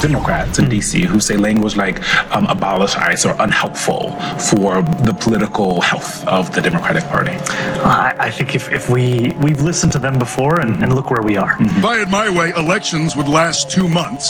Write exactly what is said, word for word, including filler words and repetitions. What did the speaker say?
Democrats in D C who say language like um, abolish ICE are unhelpful for the political health of the Democratic Party? I, I think if, if we, we've listened to them before, and, and look where we are. If I had my way, elections would last two months.